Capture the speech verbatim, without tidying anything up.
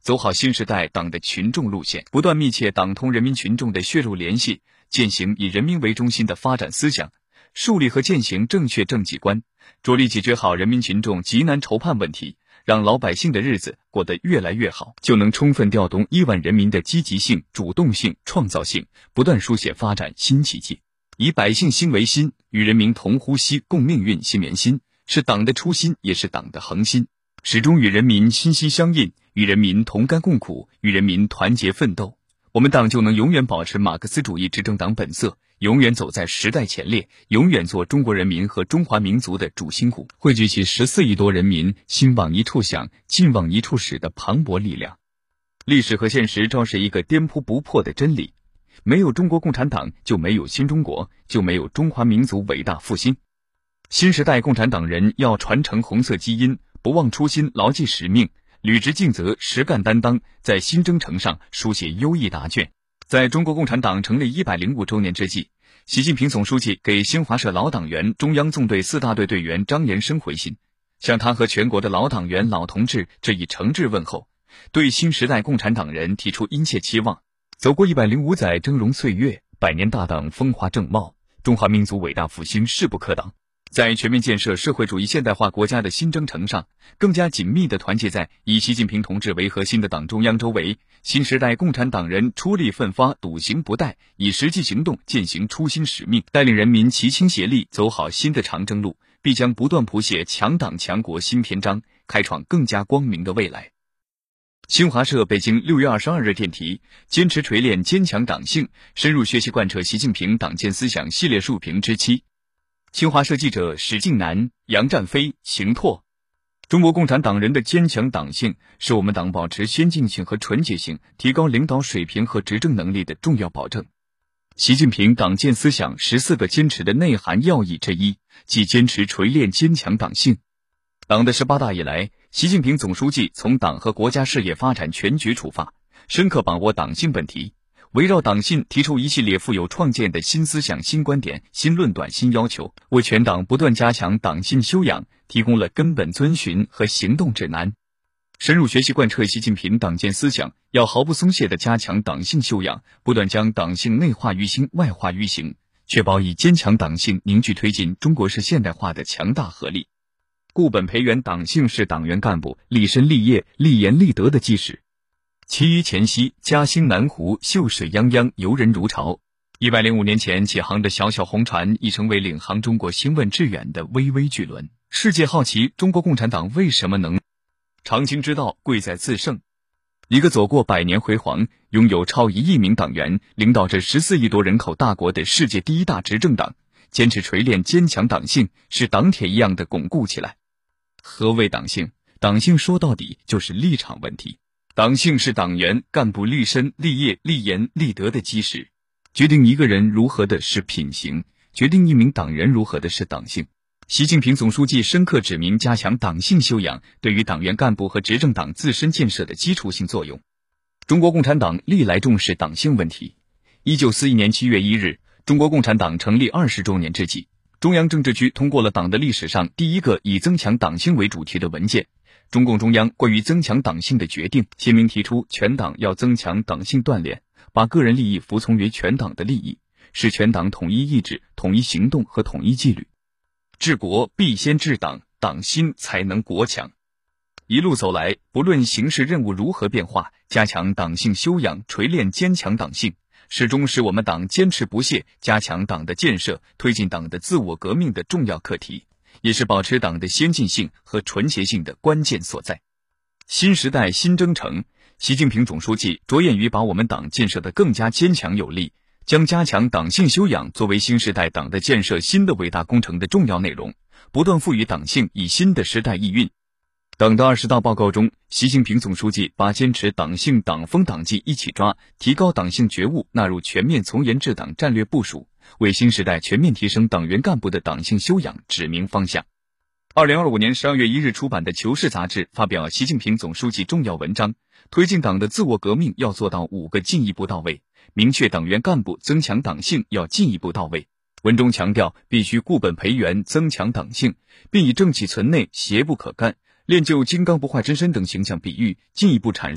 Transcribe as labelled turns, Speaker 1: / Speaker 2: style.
Speaker 1: 走好新时代党的群众路线，不断密切党同人民群众的血肉联系，践行以人民为中心的发展思想，树立和践行正确政绩观，着力解决好人民群众急难愁盼问题，让老百姓的日子过得越来越好，就能充分调动亿万人民的积极性、主动性、创造性，不断书写发展新奇迹。以百姓心为心，与人民同呼吸共命运心连心，是党的初心，也是党的恒心，始终与人民心心相印，与人民同甘共苦，与人民团结奋斗。我们党就能永远保持马克思主义执政党本色，永远走在时代前列，永远做中国人民和中华民族的主心骨，汇聚起十四亿多人民心往一处想，劲往一处使的磅礴力量。历史和现实昭示一个颠扑不破的真理：没有中国共产党，就没有新中国，就没有中华民族伟大复兴。新时代共产党人要传承红色基因，不忘初心，牢记使命，履职尽责，实干担当，在新征程上书写优异答卷。在中国共产党成立一百零五周年之际，习近平总书记给新华社老党员、中央纵队四大队队员张延生回信，向他和全国的老党员、老同志致以诚挚问候，对新时代共产党人提出殷切期望。走过一百零五载峥嵘岁月，百年大党风华正茂，中华民族伟大复兴势不可挡。在全面建设社会主义现代化国家的新征程上，更加紧密地团结在以习近平同志为核心的党中央周围，新时代共产党人出力奋发，笃行不怠，以实际行动践行初心使命，带领人民齐心协力走好新的长征路，必将不断谱写强党强国新篇章，开创更加光明的未来。新华社北京六月二十二日电题：坚持锤炼坚强党性，深入学习贯彻习近平党建思想系列述评之七。新华社记者史静南、杨占飞、邢拓。中国共产党人的坚强党性是我们党保持先进性和纯洁性，提高领导水平和执政能力的重要保证。习近平党建思想十四个坚持的内涵要义之一，即坚持锤炼坚强党性。党的十八大以来，习近平总书记从党和国家事业发展全局出发，深刻把握党性本题，围绕党性提出一系列富有创建的新思想、新观点、新论断、新要求，为全党不断加强党性修养提供了根本遵循和行动指南。深入学习贯彻习近平党建思想，要毫不松懈地加强党性修养，不断将党性内化于心、外化于行，确保以坚强党性凝聚推进中国式现代化的强大合力。固本培元党性是党员干部立身立业、立言立德的基石。其余前夕，嘉兴南湖秀水泱泱，游人如潮。一百零五年前起航的小小红船，已成为领航中国兴问致远的巍巍巨轮。世界好奇中国共产党为什么能常青之道，贵在自胜。一个走过百年辉煌，拥有超一亿名党员，领导着十四亿多人口大国的世界第一大执政党，坚持锤炼坚强党性，使党铁一样的巩固起来。何谓党性？党性说到底就是立场问题。党性是党员干部立身、立业、立言、立德的基石，决定一个人如何的是品行，决定一名党员如何的是党性。习近平总书记深刻指明加强党性修养对于党员干部和执政党自身建设的基础性作用。中国共产党历来重视党性问题。一九四一年七月一日，中国共产党成立二十周年之际，中央政治局通过了党的历史上第一个以增强党性为主题的文件《中共中央关于增强党性的决定》，鲜明提出全党要增强党性锻炼，把个人利益服从于全党的利益，使全党统一意志、统一行动和统一纪律。治国必先治党，党心才能国强。一路走来，不论形势任务如何变化，加强党性修养，锤炼坚强党性，始终是我们党坚持不懈加强党的建设、推进党的自我革命的重要课题，也是保持党的先进性和纯洁性的关键所在。新时代新征程，习近平总书记着眼于把我们党建设得更加坚强有力，将加强党性修养作为新时代党的建设新的伟大工程的重要内容，不断赋予党性以新的时代意蕴。党的二十大报告中，习近平总书记把坚持党性、党风、党纪一起抓，提高党性觉悟纳入全面从严治党战略部署，为新时代全面提升党员干部的党性修养指明方向。二零二五年十二月一日出版的《求是》杂志发表习近平总书记重要文章，推进党的自我革命要做到五个进一步到位，明确党员干部增强党性要进一步到位。文中强调必须固本培元，增强党性，并以正气存内，邪不可干，练就金刚不坏之身等形象比喻，进一步阐述